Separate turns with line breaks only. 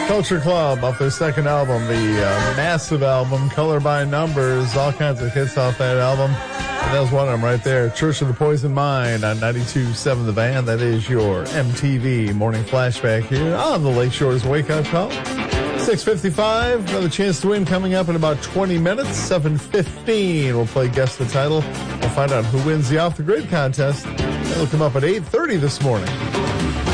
Culture Club off their second album, the massive album, Color by Numbers, all kinds of hits off that album. And that was one of them right there, Church of the Poison Mind on 92.7 The Van. That is your MTV morning flashback here on the Lakeshore's Wake Up Call. 6:55, another chance to win coming up in about 20 minutes. 7:15, we'll play Guess the Title. We'll find out who wins the Off the Grid contest. That'll come up at 8:30 this morning.